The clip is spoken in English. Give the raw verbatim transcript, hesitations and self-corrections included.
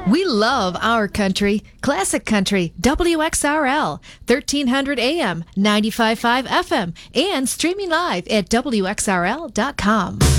We love our country. Classic Country, W X R L, thirteen hundred A M, ninety-five point five F M, and streaming live at W X R L dot com.